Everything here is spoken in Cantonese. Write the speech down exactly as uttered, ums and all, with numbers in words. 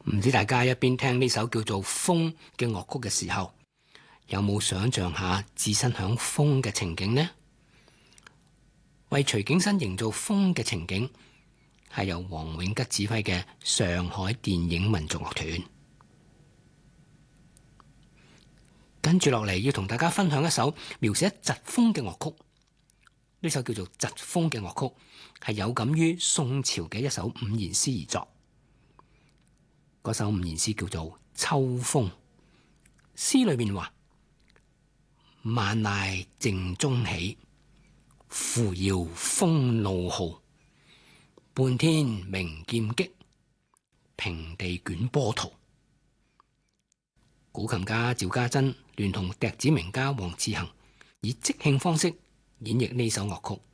唔知大家一邊聽呢首叫做《風》嘅樂曲嘅時候，有冇想象下置身響風嘅情景呢？為徐景新營造風嘅情景，係由黃永吉指揮嘅上海電影民族樂團。跟住落嚟要同大家分享一首描寫疾風嘅樂曲。呢首叫做《疾風》嘅樂曲，係有感於宋朝嘅一首五言詩而作。嗰首五言詩叫做《秋風》，詩裏面話：萬籟靜中起，扶搖風怒號。半天鳴劍擊，平地捲波濤。古琴家趙家珍聯同笛子名家黃志恒，以即興方式演繹呢首樂曲。